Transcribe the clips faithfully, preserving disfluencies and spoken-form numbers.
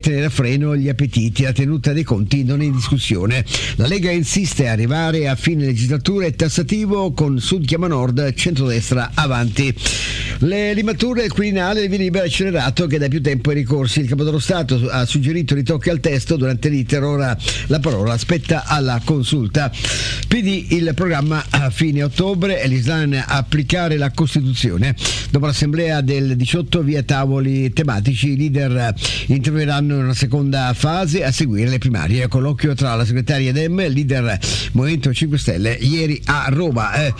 tenere a freno gli appetiti. La tenuta dei conti non è in discussione. La Lega insiste a arrivare a fine legislatura e tassativo con Sud chiama Nord, centrodestra avanti. Le limature del Quirinale, il via libera accelerato che da più tempo ai ricorsi. Il Capo dello Stato ha suggerito ritocchi al testo durante l'iter, ora la parola spetta alla consulta. P D il programma a fine ottobre e l'Islam applicare la Costituzione. Dopo l'assemblea del diciotto via tavoli tematici, i leader interverranno in una seconda fase a seguire le primarie. Colloquio tra la segretaria Dem e il leader Movimento cinque Stelle ieri a Roma. Eh,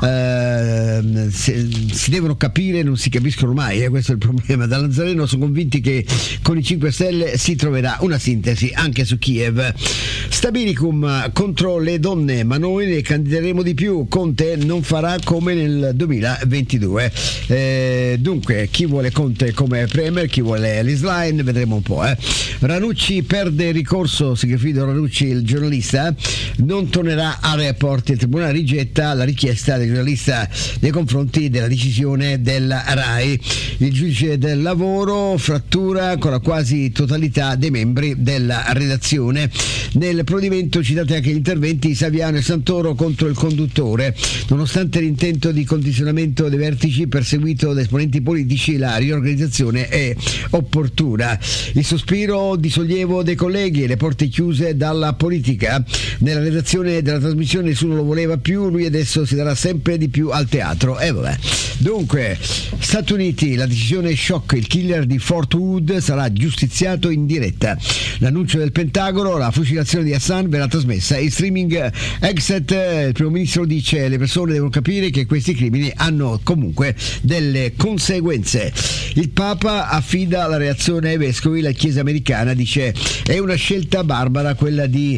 eh, si, si devono capire, non si capiscono mai, eh, questo è il problema. Da Nazareno sono convinti che con i cinque Stelle si troverà una sintesi anche su Kiev. Stabilicum contro le donne, ma noi ne candideremo di più. Conte non farà come nel duemilaventidue. Eh, dunque, chi vuole Conte come premier, chi vuole l'Isline, vedremo un po'. Eh. Ranucci perde ricorso, Sigfrido Ranucci, il giornalista, non tornerà a Report. Il tribunale rigetta la richiesta del giornalista nei confronti della decisione della RAI. Il giudice del lavoro frattura con la quasi totalità dei membri della redazione. Nel provvedimento citate anche gli interventi di Saviano e Santoro contro il conduttore. Nonostante l'intento di condizionamento dei vertici perseguito da esponenti politici, la riorganizzazione è opportuna. Il sospiro di sollievo dei colleghi e le porte chiuse dalla politica. Nella redazione della trasmissione nessuno lo voleva più, lui adesso si darà sempre di più al teatro. E eh, vabbè. Dunque, Stati Uniti, la decisione shock, il killer di Fort Hood sarà giustiziato in diretta. L'annuncio del Pentagono, la fucilazione di Hassan verrà trasmessa in streaming. Exit, il primo ministro dice le persone devono capire che questi crimini hanno comunque delle conseguenze. Il Papa affida la reazione ai vescovi, la Chiesa americana dice è una scelta barbara quella di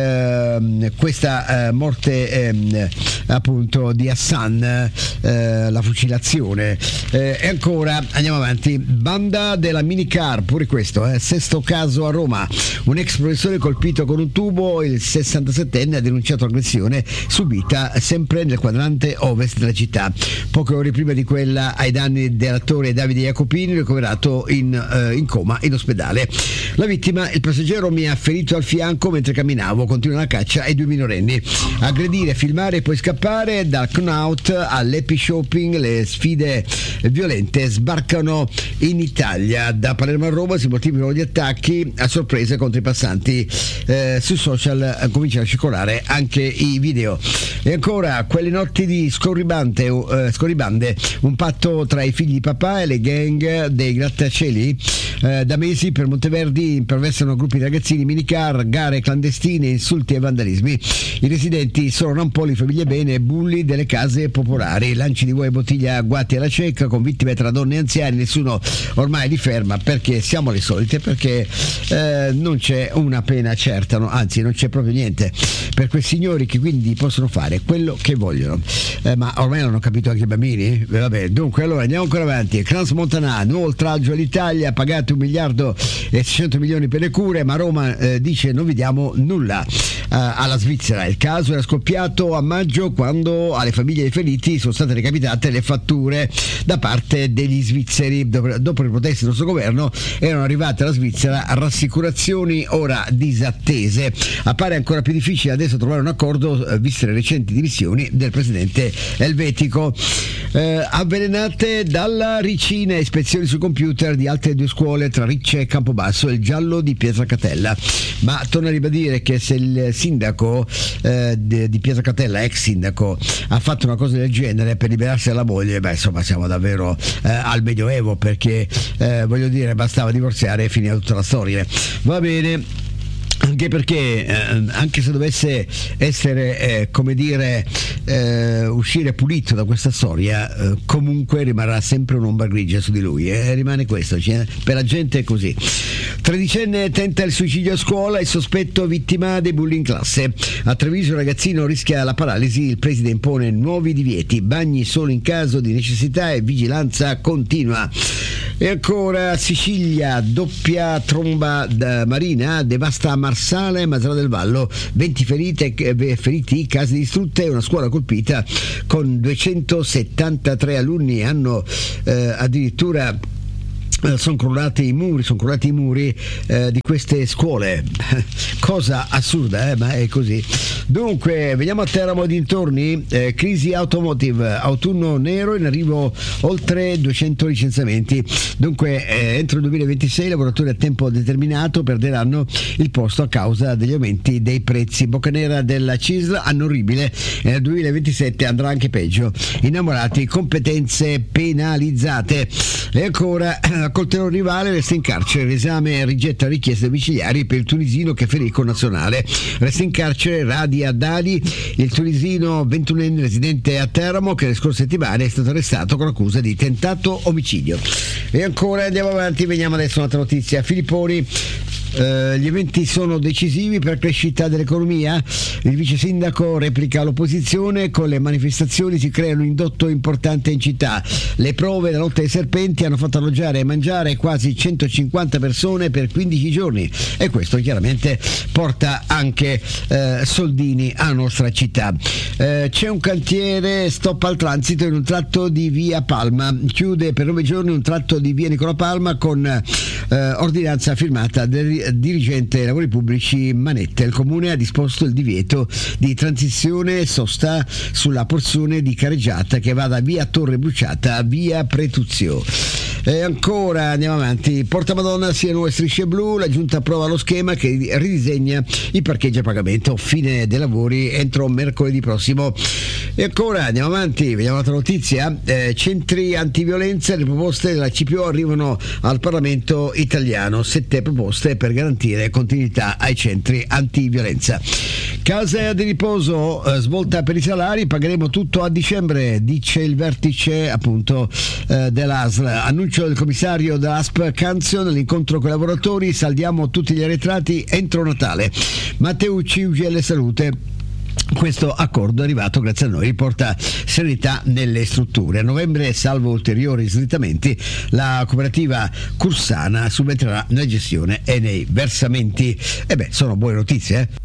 eh, questa eh, morte eh, appunto di Hassan, eh, la fucilazione. Eh, e ancora andiamo avanti, banda della minicar, pure questo, eh, sesto caso a Roma, un ex professore colpito con un tubo, il sessantasettenne ha denunciato aggressione subita sempre nel quadrante ovest della città, poche ore prima di quella ai danni dell'attore Davide Jacopini, ricoverato in, eh, in coma in ospedale. La vittima, il passeggero mi ha ferito al fianco mentre camminavo, continua la caccia ai due minorenni. Aggredire, filmare e poi scappare, dal Knout all'Epi Shopping, le sfide violente sbarcano in Italia. Da Palermo a Roma si moltiplicano gli attacchi a sorpresa contro i passanti, eh, sui social eh, cominciano a circolare anche i video. E ancora quelle notti di scorribande, eh, scorribande, un patto tra i figli di papà e le gang dei grattacieli. Eh, da mesi per Monteverdi imperversano gruppi di ragazzini, minicar, gare clandestine, insulti e vandalismi. I residenti sono rampoli, famiglie bene, bulli delle case popolari, lanci di uova e bottiglia guati alla cieca con vittime tra donne e anziani. Nessuno ormai li ferma perché siamo le solite, perché eh, non c'è una pena certa, no? Anzi non c'è proprio niente per quei signori che quindi possono fare quello che vogliono. Eh, ma ormai non hanno capito anche i bambini? Eh, vabbè, dunque allora andiamo ancora avanti. Crans Montana, nuovo oltraggio all'Italia, pagate un miliardo e seicento milioni per le cure, ma Roma eh, dice non vediamo nulla. Eh, alla Svizzera il caso era scoppiato a maggio, quando alle famiglie dei feriti sono state recapitate le fatture da parte degli svizzeri. Dopo, dopo le proteste del nostro governo erano arrivate alla Svizzera rassicurazioni ora disattese. Appare ancora più difficile adesso trovare un accordo eh, viste le recenti dimissioni del presidente elvetico. Eh, avvelenate dalla ricina, ispezioni sul computer di altre due scuole tra Ricce e Campobasso, il giallo di Pietracatella. Ma torna a ribadire che se il sindaco eh, di, di Pietracatella, ex sindaco, ha fatto una cosa del genere per liberarsi dalla moglie, beh insomma siamo davvero eh, al medioevo, perché eh, voglio dire bastava divorziare e finire tutta la storia. Va bene. Anche perché eh, anche se dovesse essere eh, come dire eh, uscire pulito da questa storia, eh, comunque rimarrà sempre un'ombra grigia su di lui, e eh, rimane questo, cioè, per la gente è così. Tredicenne tenta il suicidio a scuola, il sospetto vittima dei bulli in classe. A Treviso il ragazzino rischia la paralisi, il preside impone nuovi divieti, bagni solo in caso di necessità e vigilanza continua. E ancora Sicilia, doppia tromba marina devasta Marsala e Masara del Vallo, venti ferite, feriti, case distrutte e una scuola colpita con duecentosettantatré alunni. Hanno eh, addirittura sono crollati i muri, sono crollati i muri eh, di queste scuole. Cosa assurda, eh, ma è così. Dunque, veniamo a Teramo e dintorni. Eh, crisi automotive, autunno nero, in arrivo oltre duecento licenziamenti. Dunque, eh, entro il duemilaventisei i lavoratori a tempo determinato perderanno il posto a causa degli aumenti dei prezzi. Boccanera della C I S L, anno orribile, e nel duemilaventisette andrà anche peggio. Innamorati, competenze penalizzate. E ancora, col terror rivale resta in carcere, l'esame rigetta richieste domiciliari per il tunisino che ferì con nazionale. Resta in carcere Radi Haddadi, il tunisino ventunenne residente a Teramo che le scorse settimane è stato arrestato con accusa di tentato omicidio. E ancora andiamo avanti, veniamo adesso a un'altra notizia. Filipponi. Uh, gli eventi sono decisivi per la crescita dell'economia. Il vice sindaco replica l'opposizione: con le manifestazioni si crea un indotto importante in città. Le prove della lotta ai serpenti hanno fatto alloggiare e mangiare quasi centocinquanta persone per quindici giorni, e questo chiaramente porta anche uh, soldini alla nostra città. Uh, c'è un cantiere, stop al transito in un tratto di via Palma, chiude per nove giorni un tratto di via Nicola Palma con uh, ordinanza firmata del dirigente dei lavori pubblici Manetta. Il comune ha disposto il divieto di transizione e sosta sulla porzione di careggiata che va da via Torre Bruciata a via Pretuzio. E ancora andiamo avanti. Porta Madonna, sia nuove strisce blu, la giunta approva lo schema che ridisegna i parcheggi a pagamento, fine dei lavori entro mercoledì prossimo. E ancora andiamo avanti, vediamo un'altra notizia. Eh, centri antiviolenza, le proposte della C P O arrivano al Parlamento italiano, sette proposte per garantire continuità ai centri antiviolenza. Casa di riposo, eh, svolta per i salari, pagheremo tutto a dicembre, dice il vertice appunto eh, dell'A S L. Annuncio del commissario dell'A S P Canzio nell'incontro con i lavoratori: saldiamo tutti gli arretrati entro Natale. Matteucci, U G L Salute. Questo accordo è arrivato grazie a noi, porta serenità nelle strutture. A novembre, salvo ulteriori slittamenti, la cooperativa Cursana subentrerà nella gestione e nei versamenti. E beh, sono buone notizie, eh?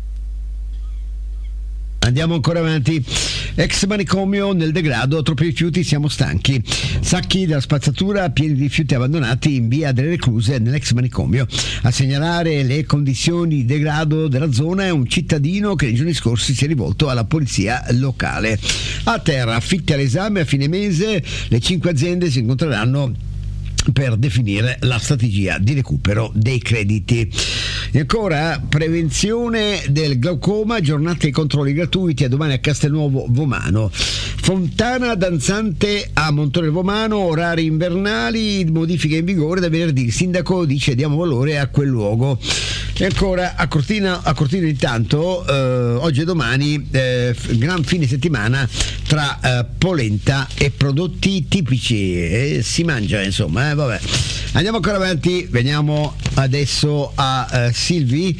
Andiamo ancora avanti. Ex manicomio nel degrado, troppi rifiuti, siamo stanchi. Sacchi della spazzatura pieni di rifiuti abbandonati in via delle Recluse nell'ex manicomio. A segnalare le condizioni di degrado della zona è un cittadino che nei giorni scorsi si è rivolto alla polizia locale. A terra, affitti all'esame a fine mese, le cinque aziende si incontreranno per definire la strategia di recupero dei crediti. E ancora, prevenzione del glaucoma, giornate di controlli gratuiti a domani a Castelnuovo Vomano. Fontana danzante a Montone Vomano, orari invernali, modifiche in vigore da venerdì. Il sindaco dice: diamo valore a quel luogo. E ancora a Cortina, a Cortina intanto eh, oggi e domani eh, gran fine settimana tra eh, polenta e prodotti tipici, e si mangia insomma, eh, vabbè. Andiamo ancora avanti, veniamo adesso a eh, Silvi.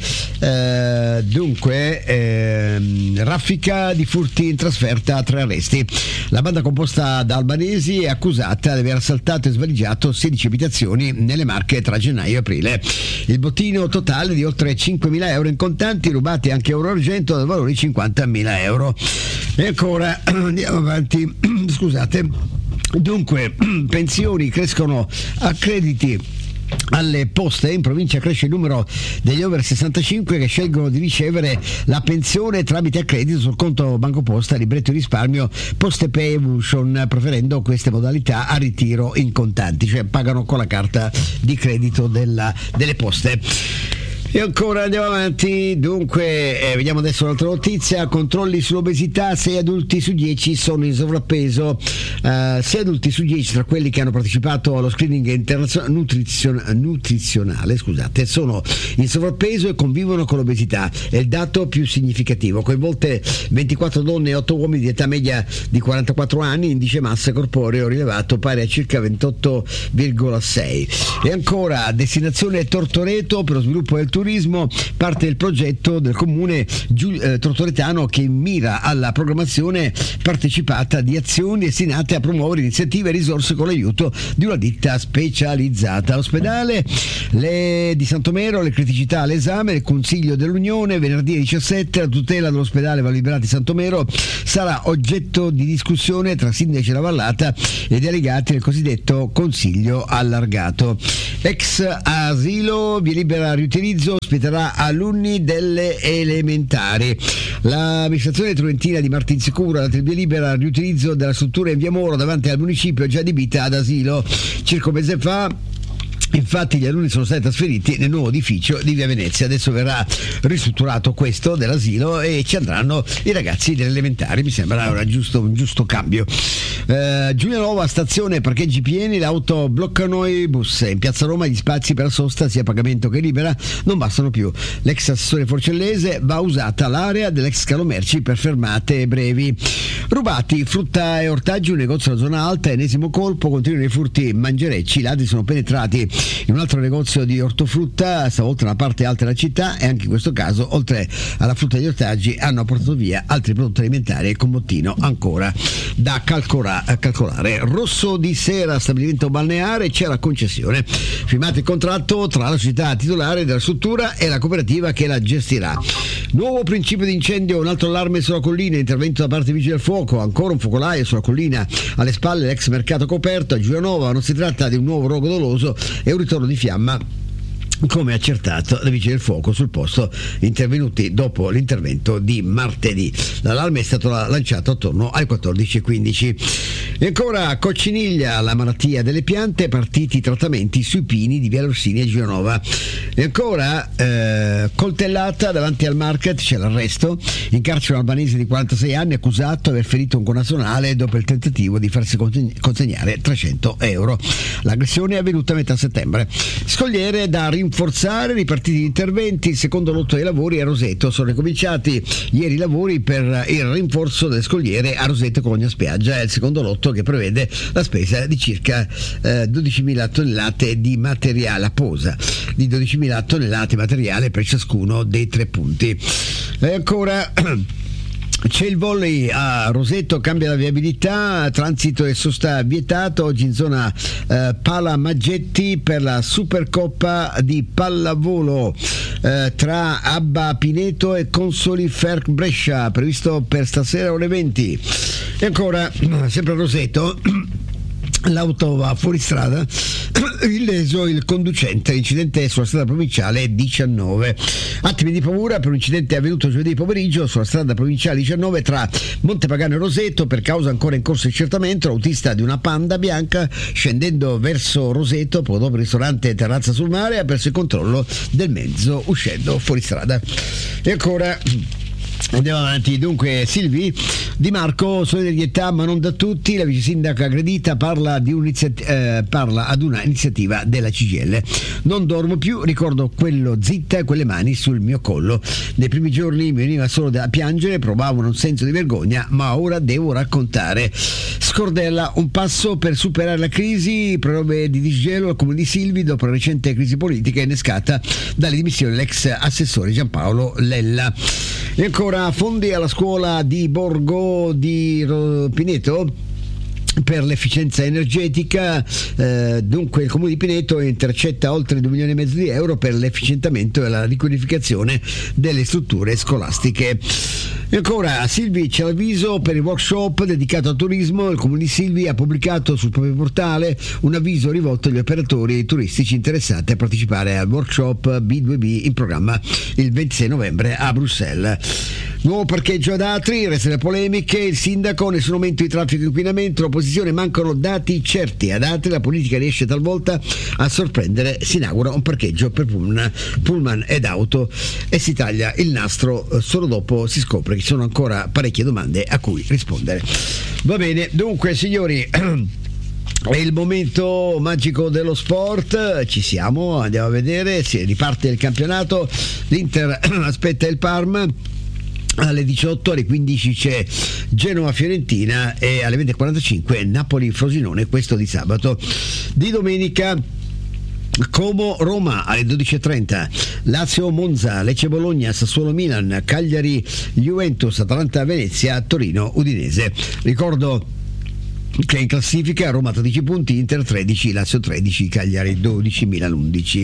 Eh, dunque eh, raffica di furti in trasferta, tre arresti. La banda composta da albanesi è accusata di aver assaltato e svaligiato sedici abitazioni nelle Marche tra gennaio e aprile. Il bottino totale di oltre cinquemila euro in contanti, rubati anche euro argento dal valore di cinquantamila euro. E ancora andiamo avanti, scusate. Dunque, pensioni crescono a crediti alle poste. In provincia cresce il numero degli over sessantacinque che scelgono di ricevere la pensione tramite accredito sul conto Banco Posta, libretto di risparmio, Poste Pay Evolution, preferendo queste modalità a ritiro in contanti, cioè pagano con la carta di credito della, delle poste. E ancora andiamo avanti, dunque eh, vediamo adesso un'altra notizia. Controlli sull'obesità, sei adulti su dieci sono in sovrappeso. Uh, sei adulti su dieci tra quelli che hanno partecipato allo screening internazionale nutrizion- nutrizionale scusate, sono in sovrappeso e convivono con l'obesità. È il dato più significativo. Coinvolte ventiquattro donne e otto uomini di età media di quarantaquattro anni, indice massa corporeo rilevato pari a circa ventotto virgola sei. E ancora, destinazione Tortoreto per lo sviluppo del turismo. turismo, parte del progetto del comune Giul- eh, Tortoretano che mira alla programmazione partecipata di azioni destinate a promuovere iniziative e risorse con l'aiuto di una ditta specializzata. Ospedale le, di Santomero, le criticità all'esame del Consiglio dell'Unione venerdì diciassette. La tutela dell'ospedale Valli Liberati Santomero sarà oggetto di discussione tra sindaci della Vallata e delegati del cosiddetto Consiglio allargato. Ex asilo via libera riutilizzo ospiterà alunni delle elementari. L'amministrazione truentina di Martinsicuro ha dato il via libera al riutilizzo della struttura in via Moro davanti al municipio già adibita ad asilo. Circa un mese fa infatti gli alunni sono stati trasferiti nel nuovo edificio di via Venezia. Adesso verrà ristrutturato questo dell'asilo e ci andranno i ragazzi delle elementari. Mi sembra un giusto, un giusto cambio. eh, Giulianova, stazione parcheggi pieni, le auto bloccano i bus. In piazza Roma gli spazi per la sosta sia a pagamento che libera non bastano più. L'ex assessore Forcellese: va usata l'area dell'ex scalo merci per fermate brevi. Rubati frutta e ortaggi, un negozio della zona alta, ennesimo colpo, continuano i furti mangerecci. I ladri sono penetrati in un altro negozio di ortofrutta, stavolta nella parte alta della città, e anche in questo caso, oltre alla frutta e agli ortaggi, hanno portato via altri prodotti alimentari e con bottino ancora da calcola- calcolare. Rosso di Sera, stabilimento balneare, c'è la concessione. Firmato il contratto tra la società titolare della struttura e la cooperativa che la gestirà. Nuovo principio di incendio, un altro allarme sulla collina, intervento da parte dei vigili del fuoco, ancora un focolaio sulla collina, alle spalle l'ex mercato coperto a Giulianova. Non si tratta di un nuovo rogo doloso, è un ritorno di fiamma, come accertato dai vigili del fuoco sul posto intervenuti dopo l'intervento di martedì. L'allarme è stato lanciato attorno alle quattordici e quindici. E ancora cocciniglia, la malattia delle piante, partiti i trattamenti sui pini di via Orsini e Giulianova. E ancora eh, coltellata davanti al market, c'è l'arresto. In carcere un albanese di quarantasei anni accusato di aver ferito un connazionale dopo il tentativo di farsi consegnare trecento euro. L'aggressione è avvenuta a metà settembre. Scogliere da rinforzare, ripartiti gli interventi. Il secondo lotto dei lavori a Roseto, sono ricominciati ieri i lavori per il rinforzo delle scogliere a Roseto Cologna Spiaggia. È il secondo lotto che prevede la spesa di circa eh, dodicimila tonnellate di materiale a posa, di dodicimila tonnellate di materiale per ciascuno dei tre punti. E ancora c'è il volley a Roseto, cambia la viabilità, transito e sosta vietato. Oggi in zona eh, Pala Maggetti per la Supercoppa di pallavolo eh, tra Abba Pineto e Consoli Ferc Brescia, previsto per stasera ore venti. E ancora sempre a Roseto l'auto va fuori strada, illeso il conducente, incidente sulla strada provinciale diciannove. Attimi di paura per un incidente avvenuto giovedì pomeriggio sulla strada provinciale diciannove tra Montepagano e Roseto, per causa ancora in corso di accertamento. L'autista di una Panda bianca, scendendo verso Roseto, poco dopo il ristorante Terrazza sul Mare, ha perso il controllo del mezzo uscendo fuori strada. E ancora andiamo avanti. Dunque, Silvi Di Marco, solidarietà ma non da tutti. La vice sindaca aggredita parla, di eh, parla ad una iniziativa della C G I L. Non dormo più, ricordo quello zitta e quelle mani sul mio collo. Nei primi giorni mi veniva solo da piangere, provavo un senso di vergogna, ma ora devo raccontare. Scordella, un passo per superare la crisi, prove di disgelo al comune di Silvi dopo la recente crisi politica innescata dalle dimissioni dell'ex assessore Giampaolo Lella. E ancora fondi alla scuola di Borgo di Pineto per l'efficienza energetica. Eh, dunque il comune di Pineto intercetta oltre due milioni e mezzo di euro per l'efficientamento e la riqualificazione delle strutture scolastiche. E ancora a Silvi c'è l'avviso per il workshop dedicato al turismo. Il comune di Silvi ha pubblicato sul proprio portale un avviso rivolto agli operatori turistici interessati a partecipare al workshop B due B in programma il ventisei novembre a Bruxelles. Nuovo parcheggio ad Atri, resta le polemiche, il sindaco, nessun aumento di traffico e inquinamento, l'opposizione, mancano dati certi. Ad Atri la politica riesce talvolta a sorprendere, si inaugura un parcheggio per pullman, pullman ed auto e si taglia il nastro solo dopo si scopre che ci sono ancora parecchie domande a cui rispondere. Va bene, dunque signori, è il momento magico dello sport, ci siamo, andiamo a vedere, si riparte il campionato, l'Inter aspetta il Parma. Alle diciotto, alle quindici c'è Genova-Fiorentina e alle venti e quarantacinque Napoli-Frosinone, questo di sabato. Di domenica Como Roma alle dodici e trenta, Lazio Monza, Lecce Bologna, Sassuolo Milan, Cagliari Juventus, Atalanta Venezia, Torino Udinese. Ricordo che in classifica Roma tredici punti, Inter tredici, Lazio tredici, Cagliari dodici, Milan undici.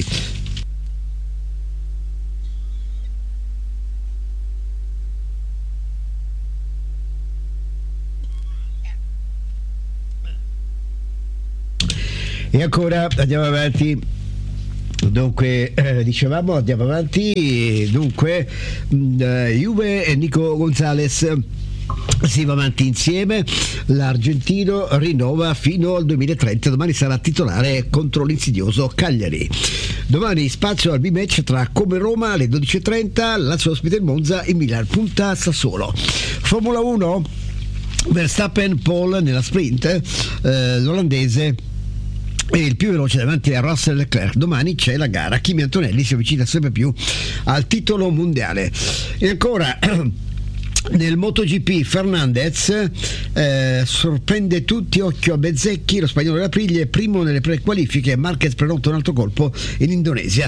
E ancora andiamo avanti. Dunque, eh, dicevamo, andiamo avanti. Dunque, mh, Juve e Nico Gonzalez. Si va avanti insieme, l'argentino rinnova fino al duemilatrenta, domani sarà titolare contro l'insidioso Cagliari. Domani spazio al B-match tra Come Roma alle dodici e trenta, Lazio ospita il Monza, il Milan punta a Sassuolo. Formula uno, Verstappen Paul nella sprint, eh, l'olandese è il più veloce davanti a Russell Leclerc. Domani c'è la gara, Kimi Antonelli si avvicina sempre più al titolo mondiale. E ancora nel MotoGP Fernandez eh, sorprende tutti, occhio a Bezzecchi, lo spagnolo dell'Aprilia è primo nelle prequalifiche, Marquez prenota un altro colpo in Indonesia.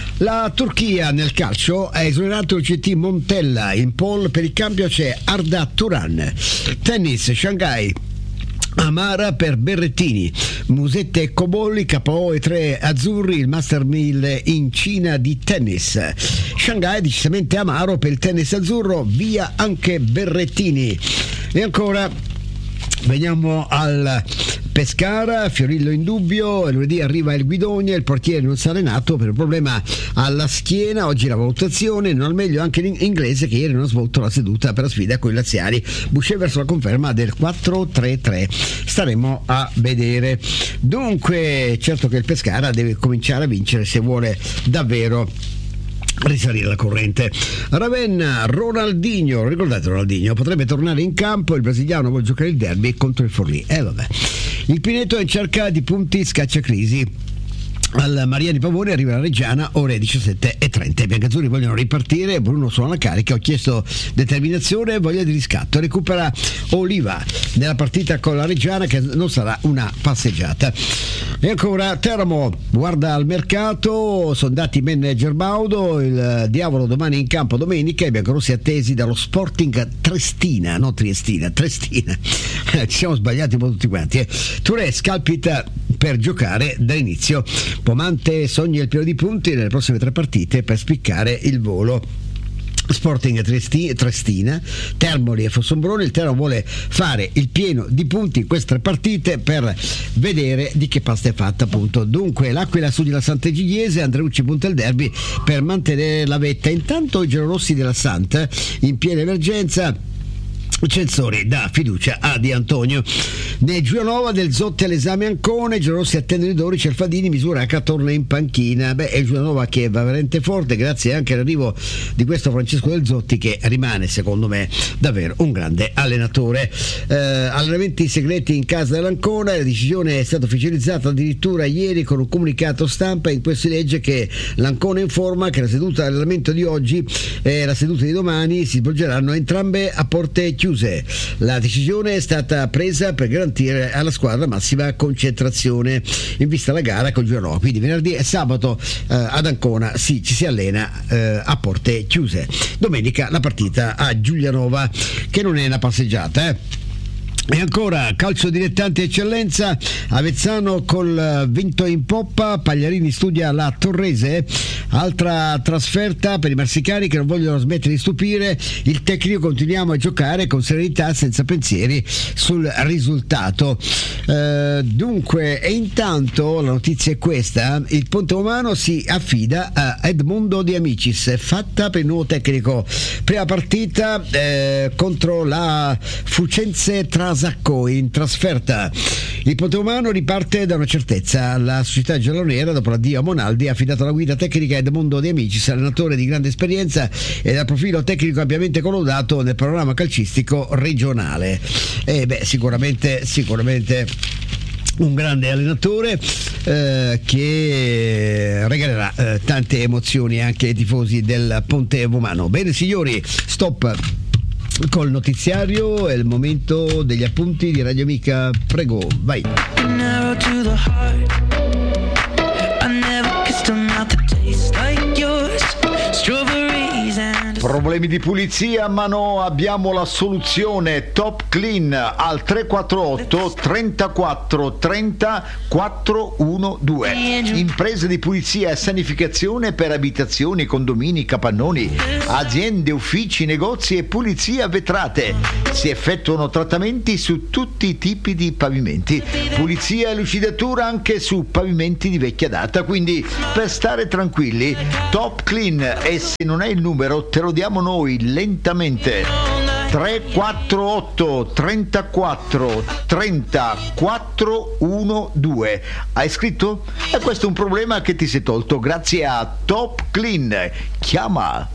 La Turchia nel calcio ha esonerato il C T Montella, in pole per il cambio c'è Arda Turan. Tennis, Shanghai Amara per Berrettini, Musette e Cobolli, K O e tre azzurri, il Master mille in Cina di tennis. Shanghai decisamente amaro per il tennis azzurro, via anche Berrettini. E ancora veniamo al Pescara, Fiorillo in dubbio, lunedì arriva il Guidonia, il portiere non si è allenato per un problema alla schiena, oggi la valutazione, non al meglio anche l'inglese che ieri non ha svolto la seduta per la sfida con i laziali. Boucher verso la conferma del quattro tre tre, staremo a vedere. Dunque certo che il Pescara deve cominciare a vincere se vuole davvero risalire la corrente. Ravenna, Ronaldinho, ricordate Ronaldinho, potrebbe tornare in campo, il brasiliano vuole giocare il derby contro il Forlì. E eh, vabbè. Il Pineto è in cerca di punti, scaccia crisi. Al Mariani Pavone arriva la Reggiana, ore diciassette e trenta. I biancazzurri vogliono ripartire, Bruno suona la carica, ho chiesto determinazione e voglia di riscatto. Recupera Oliva nella partita con la Reggiana, che non sarà una passeggiata. E ancora Teramo guarda al mercato, sono dati manager Baudo, il diavolo domani in campo domenica, i biancorossi attesi dallo Sporting Triestina, non Triestina, Triestina. Ci siamo sbagliati un po' tutti quanti. Eh. Touré scalpita per giocare dall'inizio. Pomante sogna il pieno di punti nelle prossime tre partite per spiccare il volo. Sporting Triestina, Termoli e Fossombrone. Il Teramo vuole fare il pieno di punti in queste tre partite per vedere di che pasta è fatta, appunto. Dunque l'Aquila su di la Sant'Egidiese, Andreucci punta il derby per mantenere la vetta. Intanto i giallorossi della Santa in piena emergenza, Censori dà fiducia a Di Antonio. Nel Giulianova del Zotti all'esame Ancone, Giallorossi attendono i Dori, Cerfadini, Misuraca torna in panchina. Beh, è il Giulianova che va veramente forte, grazie anche all'arrivo di questo Francesco del Zotti, che rimane secondo me davvero un grande allenatore. Eh, allenamenti segreti in casa dell'Ancona, la decisione è stata ufficializzata addirittura ieri con un comunicato stampa in cui si legge che l'Ancona informa che la seduta di allenamento di oggi e la seduta di domani si svolgeranno entrambe a porte chiuse. La decisione è stata presa per garantire alla squadra massima concentrazione in vista alla gara con Giulianova. Quindi venerdì e sabato eh, ad Ancona sì, ci si allena eh, a porte chiuse. Domenica la partita a Giulianova, che non è una passeggiata, eh. E ancora calcio dilettanti eccellenza, Avezzano col vinto in poppa, Pagliarini studia la Torrese, altra trasferta per i marsicani che non vogliono smettere di stupire il tecnico, continuiamo a giocare con serenità senza pensieri sul risultato. Eh, dunque, e intanto la notizia è questa: il Ponte Romano si affida a Edmundo De Amicis, fatta per il nuovo tecnico. Prima partita eh, contro la Fucense Trasacco in trasferta. Il Ponte Romano riparte da una certezza, la società giallonera dopo l'addio a Monaldi ha affidato la guida tecnica a Edmundo De Amicis, allenatore di grande esperienza e dal profilo tecnico ampiamente collaudato nel panorama calcistico regionale. E beh, sicuramente sicuramente un grande allenatore eh, che regalerà eh, tante emozioni anche ai tifosi del Ponte Romano. Bene signori, stop col notiziario, è il momento degli appunti di Radio Amica, prego, vai. Problemi di pulizia? Ma no, abbiamo la soluzione. Top Clean al tre quattro otto trentaquattro trenta quattrocentododici. Imprese di pulizia e sanificazione per abitazioni, condomini, capannoni, aziende, uffici, negozi e pulizia vetrate. Si effettuano trattamenti su tutti i tipi di pavimenti, pulizia e lucidatura anche su pavimenti di vecchia data. Quindi per stare tranquilli, Top Clean, e se non hai il numero te lo diamo noi lentamente: tre quattro otto trentaquattro trenta quattrocentododici. Hai scritto? E questo è un problema che ti sei tolto grazie a Top Clean. Chiama.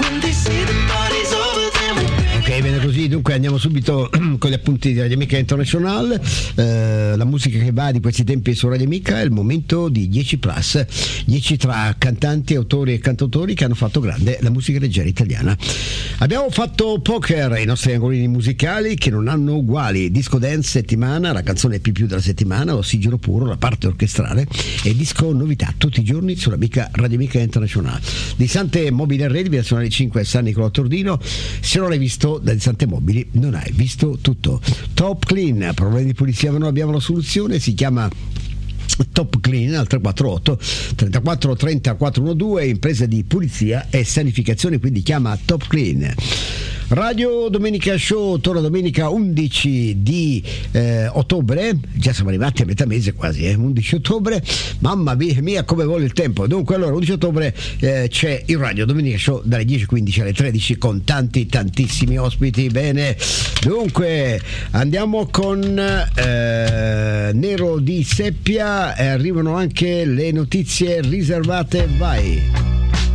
Ok, bene così, dunque andiamo subito con gli appunti di Radio Amica International. Eh, la musica che va di questi tempi su Radio Amica è il momento di dieci plus, dieci tra cantanti, autori e cantautori che hanno fatto grande la musica leggera italiana. Abbiamo fatto Poker, i nostri angolini musicali che non hanno uguali, disco dance settimana, la canzone più più della settimana, ossigeno puro, la parte orchestrale e disco novità tutti i giorni sulla Amica Radio Amica International. Di Sante Mobile Arredi, via Nazionale cinque, San Nicolò Tordino. Se non l'hai visto da Sante Mobili non hai visto tutto. Top Clean, problemi di pulizia ma noi abbiamo la soluzione, si chiama Top Clean al tre quattro otto trentaquattro trenta quattrocentododici, impresa di pulizia e sanificazione, quindi chiama Top Clean. Radio Domenica Show torna domenica undici di eh, ottobre, già siamo arrivati a metà mese quasi, eh, undici ottobre, mamma mia come vuole il tempo. Dunque allora undici ottobre eh, c'è il Radio Domenica Show dalle dieci e quindici alle tredici con tanti tantissimi ospiti. Bene, dunque andiamo con eh, Nero di Seppia, eh, arrivano anche le notizie riservate, vai.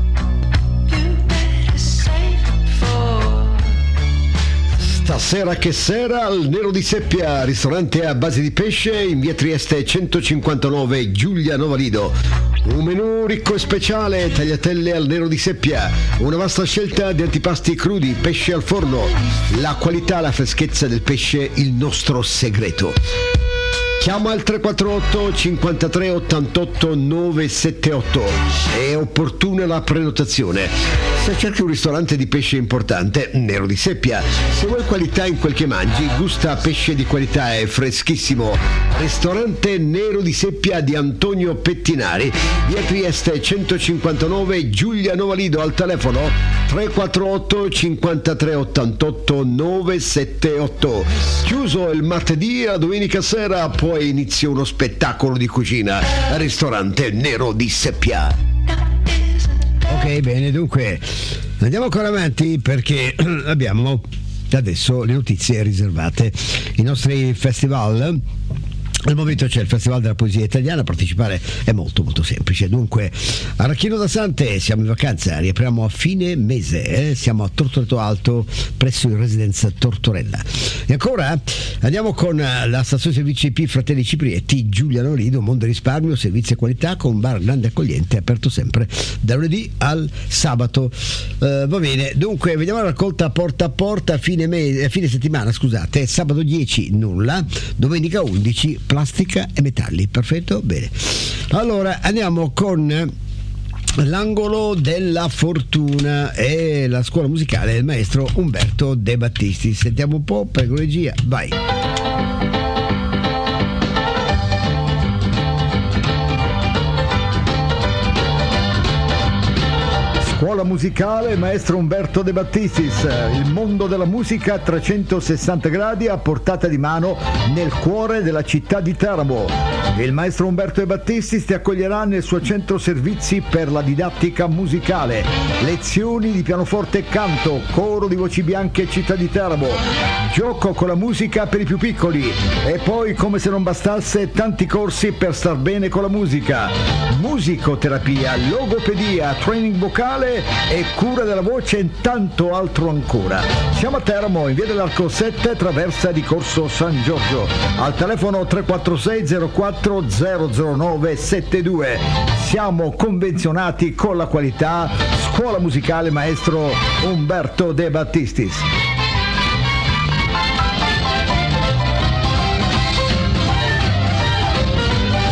Stasera che sera al Nero di Seppia, ristorante a base di pesce in via Trieste centocinquantanove, Giulia Novalido. Un menù ricco e speciale, tagliatelle al Nero di Seppia, una vasta scelta di antipasti crudi, pesce al forno, la qualità, la freschezza del pesce, il nostro segreto. Chiama al tre quattro otto cinquantatré ottantotto novecentosettantotto, è opportuna la prenotazione. Se cerchi un ristorante di pesce importante, Nero di Seppia. Se vuoi qualità in quel che mangi, gusta pesce di qualità e freschissimo. Ristorante Nero di Seppia di Antonio Pettinari, via Trieste centocinquantanove, Giulia Novalido, al telefono tre quattro otto cinquantatré ottantotto novecentosettantotto. Chiuso il martedì, la domenica sera poi inizia uno spettacolo di cucina al ristorante Nero di Seppia. Ok, bene, dunque andiamo ancora avanti perché abbiamo adesso le notizie riservate. I nostri festival. Al momento c'è il Festival della Poesia Italiana, partecipare è molto molto semplice. Dunque, Arachino da Sante, siamo in vacanza, riapriamo a fine mese, eh? Siamo a Tortoreto Alto presso il Residence Tortorella. E ancora andiamo con la stazione servizi I P Fratelli Ciprietti, Giulia Novalido, Mondo Risparmio, servizi e qualità con bar grande accogliente, aperto sempre da lunedì al sabato. Uh, va bene, dunque vediamo la raccolta porta a porta fine, mese, fine settimana, scusate, sabato dieci nulla, domenica undici plastica e metalli. Perfetto, bene. Allora andiamo con l'angolo della fortuna e la scuola musicale del maestro Umberto De Battisti. Sentiamo un po', prego regia, vai. Scuola musicale maestro Umberto De Battistis, il mondo della musica a trecentosessanta gradi a portata di mano nel cuore della città di Teramo. Il maestro Umberto De Battistis ti accoglierà nel suo centro servizi per la didattica musicale, lezioni di pianoforte e canto, coro di voci bianche città di Teramo, gioco con la musica per i più piccoli e poi, come se non bastasse, tanti corsi per star bene con la musica, musicoterapia, logopedia, training vocale e cura della voce e tanto altro ancora. Siamo a Teramo, in via dell'Arco sette, traversa di Corso San Giorgio, al telefono tre quattro sei zero quattro zero zero nove sette due. Siamo convenzionati con la qualità. Scuola musicale maestro Umberto De Battistis.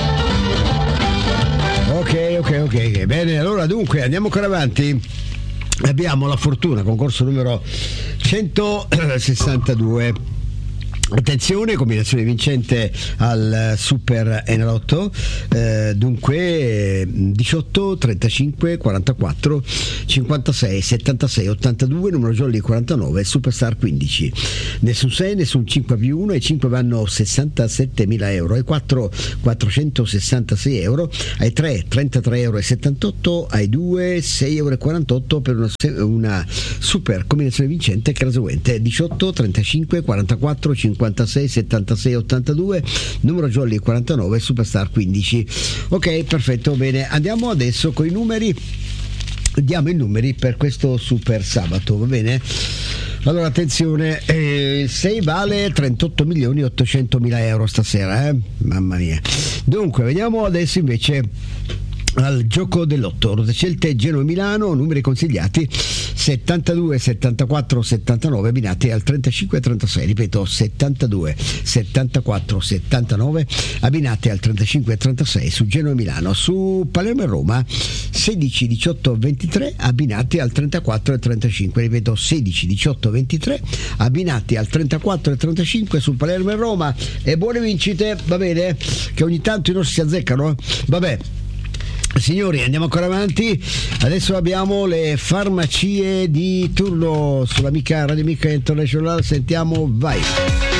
Ok, ok, ok, bene, allora dunque andiamo ancora avanti. abbiamo la fortuna, concorso numero centosessantadue. Attenzione, combinazione vincente al Super Enalotto, eh, dunque diciotto, trentacinque, quarantaquattro, cinquantasei, settantasei, ottantadue, numero jolly quarantanove, Superstar quindici. Nessun sei, nessun cinque più uno, ai cinque vanno sessantasettemila euro, ai quattro quattrocentosessantasei euro, ai tre trentatré euro e settantotto, ai due sei euro e quarantotto per una, una super combinazione vincente che è la seguente: diciotto, trentacinque, quarantaquattro, cinquantasei, settantasei, ottantadue, numero jolly quarantanove, Superstar quindici. Ok, perfetto, bene, andiamo adesso con i numeri, diamo i numeri per questo super sabato, va bene? Allora attenzione, eh, il sei vale trentotto milioni ottocentomila euro stasera, eh? Mamma mia. Dunque vediamo adesso invece al gioco dell'otto, Rose Scelte Genoa Milano, numeri consigliati settantadue, settantaquattro, settantanove, abbinati al trentacinque e trentasei, ripeto settantadue, settantaquattro, settantanove, abbinati al trentacinque e trentasei su Genoa Milano. Su Palermo e Roma sedici, diciotto, ventitré, abbinati al trentaquattro e trentacinque, ripeto sedici, diciotto, ventitré, abbinati al trentaquattro e trentacinque su Palermo e Roma. E buone vincite, va bene? Che ogni tanto i nostri si azzeccano, eh? Vabbè. Signori, andiamo ancora avanti. Adesso abbiamo le farmacie di turno sull'amica Radio Amica International. Sentiamo, vai.